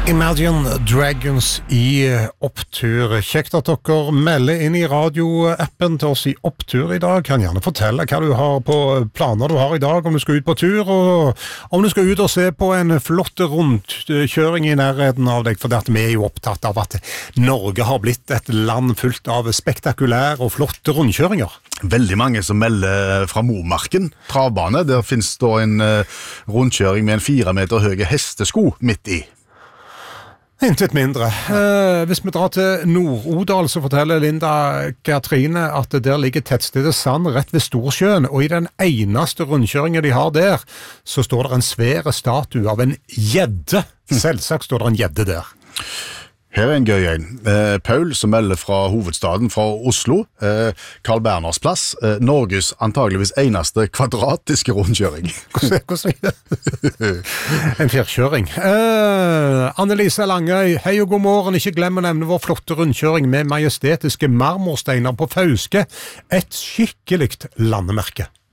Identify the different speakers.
Speaker 1: Imagine Dragons i opptur. Kjekt at dere melder inn i radioappen til oss i opptur i dag. Kan gjerne fortelle hva du har på planer du har i dag, om du skal ut på tur, og om du skal ut og se på en flott rundkjøring i nærheten av deg, for vi er jo opptatt av at Norge har blitt et land fullt av spektakulære og flotte rundkjøringer.
Speaker 2: Veldig mange som melder fra Momarken, travbane. Der finnes da en rundkjøring med en 4 meter høye hestesko midt i.
Speaker 1: Intet mindre. Hvis vi drar til Nord-Odal, så forteller Linda Katrine at der ligger tettstedet Sand rett ved Storsjøen, og i den eneste rundkjøringen de har der, så står det en svære statue av en gjedde. Selvsagt står det en gjedde der.
Speaker 2: Her er en gøy en. Paul som melder fra hovedstaden, fra Oslo. Karl Berners plass. Norges antageligvis eneste kvadratiske rundkjøring.
Speaker 1: Hvordan er det? En firkjøring. Annelise Langøy, hei og god morgen. Ikke glem å nevne vår flotte rundkjøring med majestetiske marmorsteiner på Fauske. Et skikkelig landemerke.